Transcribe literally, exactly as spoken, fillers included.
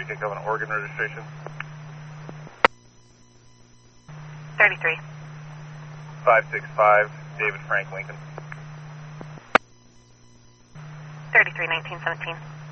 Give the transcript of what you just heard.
thirty-three, take up an Oregon registration. thirty-three. five six five, David Frank Lincoln. thirty-three, nineteen seventeen.